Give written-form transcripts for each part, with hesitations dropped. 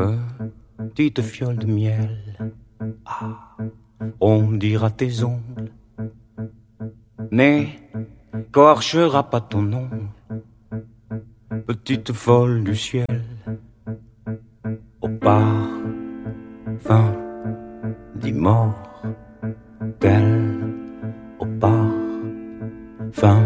Petite fiole de miel, ah, on dira tes ongles, n'écorchera pas ton nom. Petite folle du ciel, au parfum d'immortel, au parfum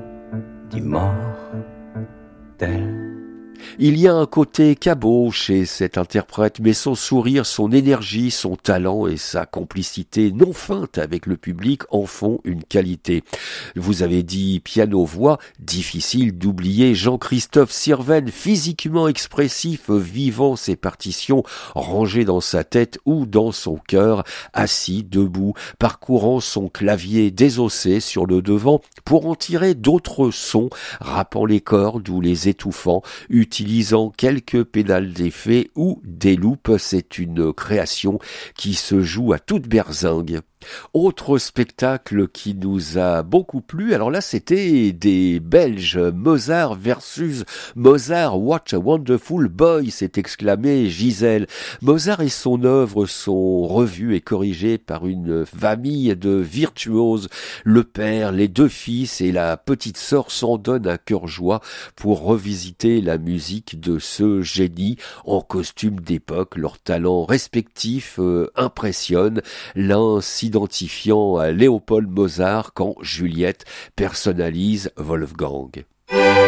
d'immortel. Il y a un côté cabot chez cet interprète, mais son sourire, son énergie, son talent et sa complicité non feinte avec le public en font une qualité. Vous avez dit piano-voix, difficile d'oublier Jean-Christophe Sirven, physiquement expressif, vivant ses partitions, rangées dans sa tête ou dans son cœur, assis, debout, parcourant son clavier désossé sur le devant pour en tirer d'autres sons, rappant les cordes ou les étouffant, utilisant quelques pédales d'effet ou des loupes. C'est une création qui se joue à toute berzingue. Autre spectacle qui nous a beaucoup plu, alors là c'était des Belges, Mozart versus Mozart, what a wonderful boy, s'est exclamé Gisèle. Mozart et son œuvre sont revus et corrigés par une famille de virtuoses. Le père, les deux fils et la petite sœur s'en donnent à cœur joie pour revisiter la musique de ce génie en costume d'époque. Leurs talents respectifs impressionnent, l'un s'identifiant à Léopold Mozart quand Juliette personnalise Wolfgang.